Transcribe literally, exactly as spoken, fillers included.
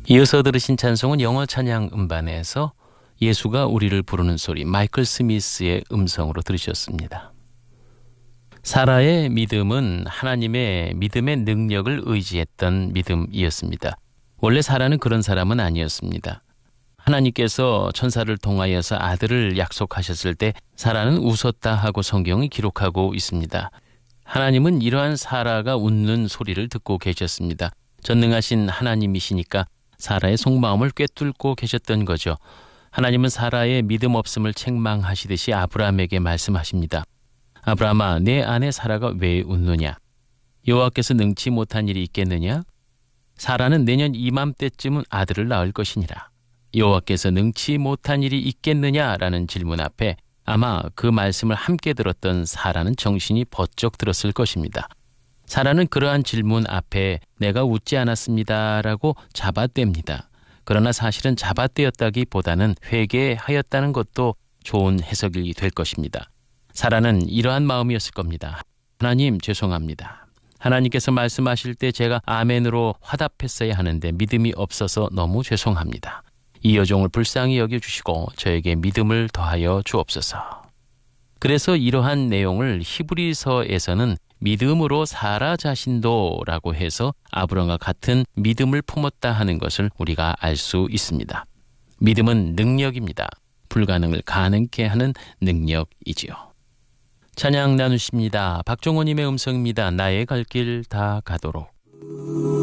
이어서 들으신 찬송은 영어 찬양 음반에서 예수가 우리를 부르는 소리, 마이클 스미스의 음성으로 들으셨습니다. 사라의 믿음은 하나님의 믿음의 능력을 의지했던 믿음이었습니다. 원래 사라는 그런 사람은 아니었습니다. 하나님께서 천사를 통하여서 아들을 약속하셨을 때 사라는 웃었다 하고 성경이 기록하고 있습니다. 하나님은 이러한 사라가 웃는 소리를 듣고 계셨습니다. 전능하신 하나님이시니까 사라의 속마음을 꿰뚫고 계셨던 거죠. 하나님은 사라의 믿음 없음을 책망하시듯이 아브라함에게 말씀하십니다. 아브라함아, 내 아내 사라가 왜 웃느냐? 여호와께서 능치 못한 일이 있겠느냐? 사라는 내년 이맘때쯤은 아들을 낳을 것이니라. 여호와께서 능치 못한 일이 있겠느냐라는 질문 앞에 아마 그 말씀을 함께 들었던 사라는 정신이 번쩍 들었을 것입니다. 사라는 그러한 질문 앞에 내가 웃지 않았습니다라고 잡아뗍니다. 그러나 사실은 잡아떼었다기보다는 회개하였다는 것도 좋은 해석이 될 것입니다. 사라는 이러한 마음이었을 겁니다. 하나님 죄송합니다. 하나님께서 말씀하실 때 제가 아멘으로 화답했어야 하는데 믿음이 없어서 너무 죄송합니다. 이 여종을 불쌍히 여겨주시고 저에게 믿음을 더하여 주옵소서. 그래서 이러한 내용을 히브리서에서는 믿음으로 사라 자신도 라고 해서 아브람과 같은 믿음을 품었다 하는 것을 우리가 알 수 있습니다. 믿음은 능력입니다. 불가능을 가능케 하는 능력이지요. 찬양 나누십니다. 박종호님의 음성입니다. 나의 갈 길 다 가도록.